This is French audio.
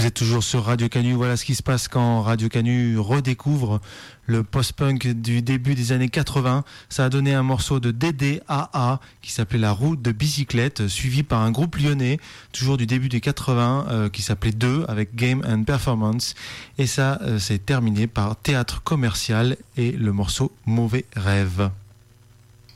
Vous êtes toujours sur Radio Canu. Voilà ce qui se passe quand Radio Canu redécouvre le post-punk du début des années 80. Ça a donné un morceau de DDAA qui s'appelait La route de bicyclette, suivi par un groupe lyonnais, toujours du début des 80, qui s'appelait 2 avec Game and Performance. Et ça, c'est terminé par Théâtre Commercial et le morceau Mauvais Rêve.